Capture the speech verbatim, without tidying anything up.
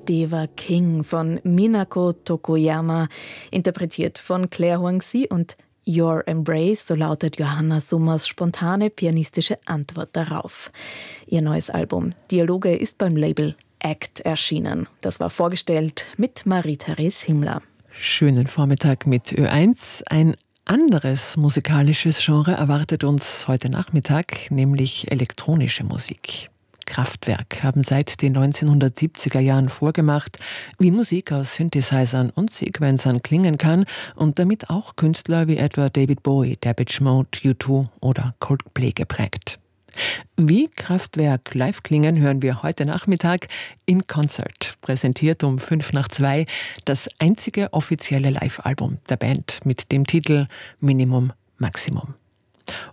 Deva King von Minako Tokoyama, interpretiert von Claire Huangzi, und Your Embrace, so lautet Johanna Summers spontane pianistische Antwort darauf. Ihr neues Album Dialoge ist beim Label Act erschienen. Das war vorgestellt mit Marie-Therese Himmler. Schönen Vormittag mit Ö eins. Ein anderes musikalisches Genre erwartet uns heute Nachmittag, nämlich elektronische Musik. Kraftwerk haben seit den neunzehnhundertsiebziger Jahren vorgemacht, wie Musik aus Synthesizern und Sequencern klingen kann und damit auch Künstler wie etwa David Bowie, Depeche Mode, U zwei oder Coldplay geprägt. Wie Kraftwerk live klingen, hören wir heute Nachmittag in Concert, präsentiert um fünf nach zwei, das einzige offizielle Live-Album der Band mit dem Titel Minimum Maximum.